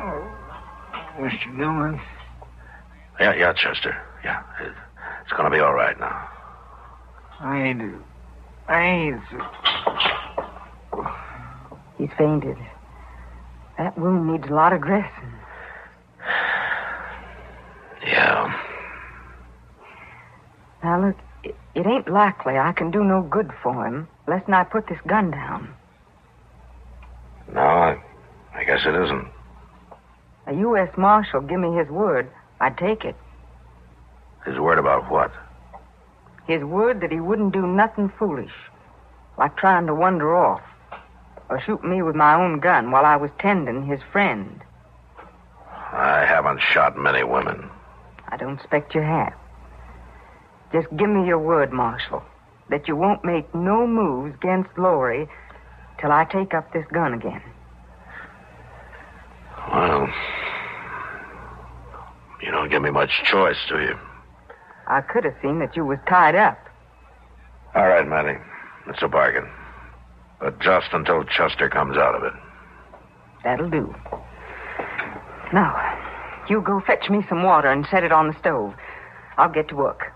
Mr. Gilman? Yeah, Chester. Yeah, it's going to be all right now. I ain't... He's fainted. That wound needs a lot of dressing. Yeah. Now, look, it ain't likely I can do no good for him unless I put this gun down. No, I guess it isn't. A U.S. Marshal give me his word. I'd take it. His word about what? His word that he wouldn't do nothing foolish, like trying to wander off or shoot me with my own gun while I was tending his friend. I haven't shot many women. I don't expect you have. Just give me your word, Marshal, that you won't make no moves against Lori till I take up this gun again. Well, you don't give me much choice, do you? I could have seen that you was tied up. All right, Matty. It's a bargain. But just until Chester comes out of it. That'll do. Now, you go fetch me some water and set it on the stove. I'll get to work.